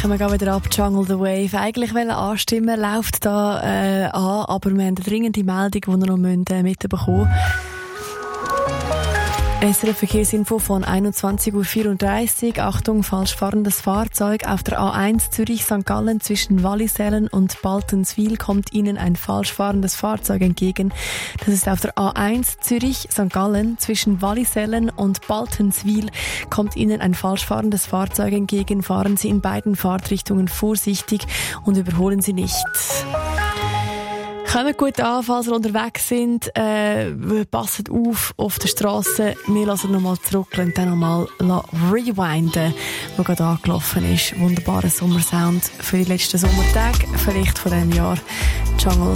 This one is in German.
brechen wir wieder ab. Jungle the Wave. Eigentlich anstimmen, läuft da an, aber wir haben eine dringende Meldung, die wir noch mitbekommen müssen. SRF Verkehrsinfo von 21:34 Uhr. Achtung, falsch fahrendes Fahrzeug. Auf der A1 Zürich-St. Gallen zwischen Wallisellen und Baltenswil kommt Ihnen ein falsch fahrendes Fahrzeug entgegen. Das ist auf der A1 Zürich-St. Gallen zwischen Wallisellen und Baltenswil kommt Ihnen ein falsch fahrendes Fahrzeug entgegen. Fahren Sie in beiden Fahrtrichtungen vorsichtig und überholen Sie nicht. Kommt gut an, falls ihr unterwegs sind. Passt auf der Strasse. Wir lassen nochmal zurück und dann nochmal rewinden, was gerade angelaufen ist. Wunderbarer Sommersound für die letzten Sommertage, vielleicht von diesem Jahr. Jungle